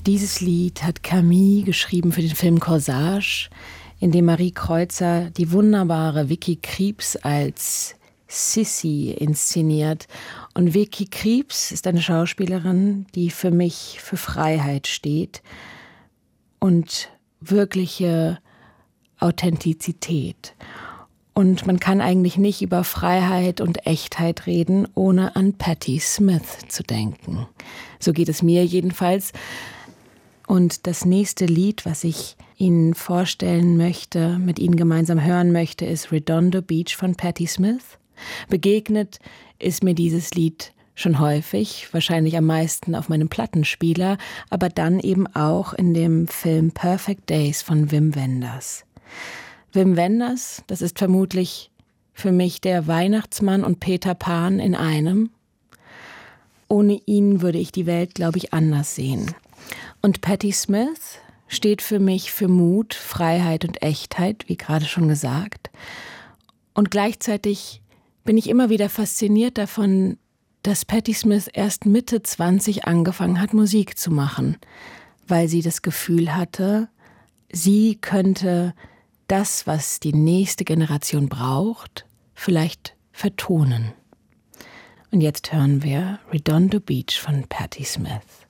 Dieses Lied hat Camille geschrieben für den Film Corsage, in dem Marie Kreuzer die wunderbare Vicky Krieps als Sissy inszeniert. Und Vicky Krieps ist eine Schauspielerin, die für mich für Freiheit steht und wirkliche Authentizität. Und man kann eigentlich nicht über Freiheit und Echtheit reden, ohne an Patti Smith zu denken. So geht es mir jedenfalls. Und das nächste Lied, was ich Ihnen vorstellen möchte, mit Ihnen gemeinsam hören möchte, ist Redondo Beach von Patti Smith. Begegnet ist mir dieses Lied schon häufig, wahrscheinlich am meisten auf meinem Plattenspieler, aber dann eben auch in dem Film Perfect Days von Wim Wenders. Wim Wenders, das ist vermutlich für mich der Weihnachtsmann und Peter Pan in einem. Ohne ihn würde ich die Welt, glaube ich, anders sehen. Und Patti Smith steht für mich für Mut, Freiheit und Echtheit, wie gerade schon gesagt. Und gleichzeitig bin ich immer wieder fasziniert davon, dass Patti Smith erst Mitte 20 angefangen hat, Musik zu machen, weil sie das Gefühl hatte, sie könnte das, was die nächste Generation braucht, vielleicht vertonen. Und jetzt hören wir Redondo Beach von Patti Smith.